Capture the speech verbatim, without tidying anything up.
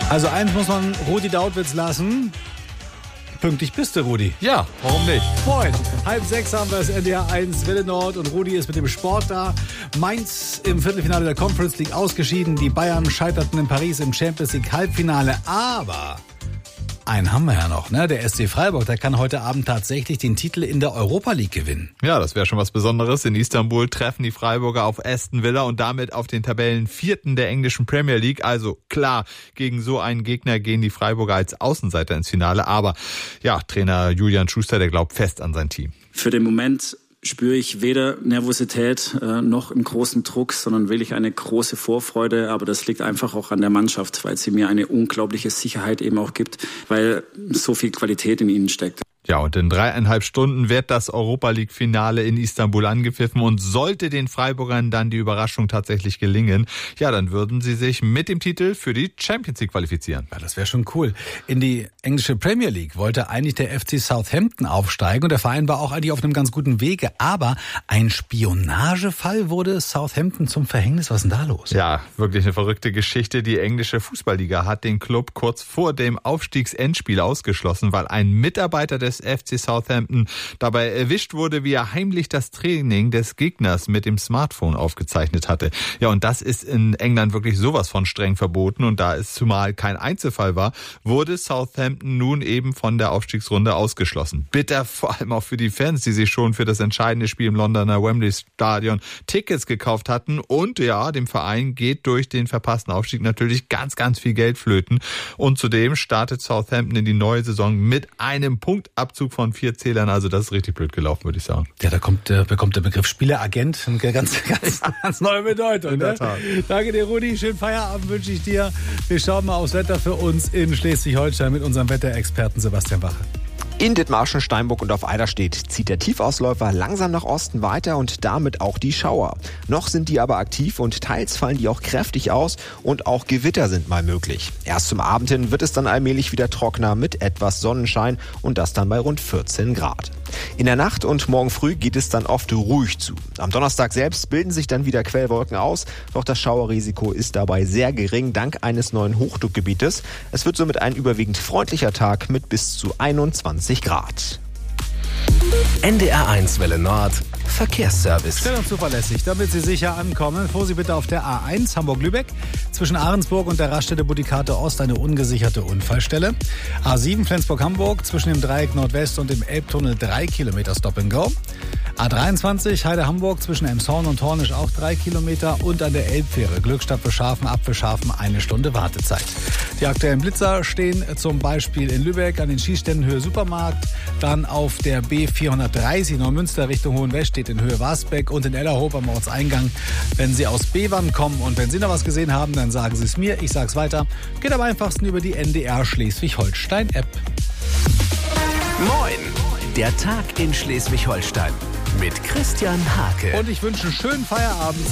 Also eins muss man Rudi Dautwitz lassen. Pünktlich bist du, Rudi. Ja, warum nicht? Moin. Halb sechs haben wir das N D R eins Welle Nord und Rudi ist mit dem Sport da. Mainz im Viertelfinale der Conference League ausgeschieden. Die Bayern scheiterten in Paris im Champions League Halbfinale. Aber einen haben wir ja noch, ne? Der S C Freiburg, der kann heute Abend tatsächlich den Titel in der Europa League gewinnen. Ja, das wäre schon was Besonderes. In Istanbul treffen die Freiburger auf Aston Villa und damit auf den Tabellenvierten der englischen Premier League. Also klar, gegen so einen Gegner gehen die Freiburger als Außenseiter ins Finale. Aber ja, Trainer Julian Schuster, der glaubt fest an sein Team. Für den Moment spüre ich weder Nervosität äh, noch einen großen Druck, sondern wirklich eine große Vorfreude. Aber das liegt einfach auch an der Mannschaft, weil sie mir eine unglaubliche Sicherheit eben auch gibt, weil so viel Qualität in ihnen steckt. Ja, und in dreieinhalb Stunden wird das Europa-League-Finale in Istanbul angepfiffen und sollte den Freiburgern dann die Überraschung tatsächlich gelingen, ja, dann würden sie sich mit dem Titel für die Champions League qualifizieren. Ja, das wäre schon cool. In die englische Premier League wollte eigentlich der F C Southampton aufsteigen und der Verein war auch eigentlich auf einem ganz guten Wege, aber ein Spionagefall wurde Southampton zum Verhängnis. Was ist denn da los? Ja, wirklich eine verrückte Geschichte. Die englische Fußballliga hat den Club kurz vor dem Aufstiegsendspiel ausgeschlossen, weil ein Mitarbeiter des F C Southampton dabei erwischt wurde, wie er heimlich das Training des Gegners mit dem Smartphone aufgezeichnet hatte. Ja, und das ist in England wirklich sowas von streng verboten. Und da es zumal kein Einzelfall war, wurde Southampton nun eben von der Aufstiegsrunde ausgeschlossen. Bitter vor allem auch für die Fans, die sich schon für das entscheidende Spiel im Londoner Wembley Stadion Tickets gekauft hatten. Und ja, dem Verein geht durch den verpassten Aufstieg natürlich ganz, ganz viel Geld flöten. Und zudem startet Southampton in die neue Saison mit einem Punktabzug von vier Zählern, also das ist richtig blöd gelaufen, würde ich sagen. Ja, da kommt, äh, bekommt der Begriff Spieleragent eine ganz, ganz, ganz neue Bedeutung. In der Ne? Tat. Danke dir, Rudi. Schönen Feierabend wünsche ich dir. Wir schauen mal aufs Wetter für uns in Schleswig-Holstein mit unserem Wetterexperten Sebastian Wache. In Dithmarschen, Steinburg und auf Eiderstedt zieht der Tiefausläufer langsam nach Osten weiter und damit auch die Schauer. Noch sind die aber aktiv und teils fallen die auch kräftig aus und auch Gewitter sind mal möglich. Erst zum Abend hin wird es dann allmählich wieder trockener mit etwas Sonnenschein und das dann bei rund vierzehn Grad. In der Nacht und morgen früh geht es dann oft ruhig zu. Am Donnerstag selbst bilden sich dann wieder Quellwolken aus, doch das Schauerrisiko ist dabei sehr gering dank eines neuen Hochdruckgebietes. Es wird somit ein überwiegend freundlicher Tag mit bis zu einundzwanzig Grad. N D R eins Welle Nord Verkehrsservice. Schnell und zuverlässig, damit Sie sicher ankommen. Fuhr Sie bitte auf der A eins Hamburg-Lübeck. Zwischen Ahrensburg und der Raststätte Budikate Ost eine ungesicherte Unfallstelle. A sieben Flensburg-Hamburg zwischen dem Dreieck Nordwest und dem Elbtunnel drei Kilometer Stop and Go. A dreiundzwanzig Heide-Hamburg zwischen Elmshorn und Hornisch auch drei Kilometer und an der Elbfähre Glückstadt Beschafen, Apfelscharfen eine Stunde Wartezeit. Die aktuellen Blitzer stehen zum Beispiel in Lübeck an den Schießständen Höhe Supermarkt, dann auf der B vierhundertdreißig Neumünster Richtung Hohenwest steht in Höhe Wasbeck und in Ellerhof am Ortseingang, wenn Sie aus Bevern kommen und wenn Sie noch was gesehen haben, dann sagen Sie es mir, ich sag's weiter. Geht am einfachsten über die N D R Schleswig-Holstein-App. Moin, der Tag in Schleswig-Holstein mit Christian Hake. Und ich wünsche einen schönen Feierabend.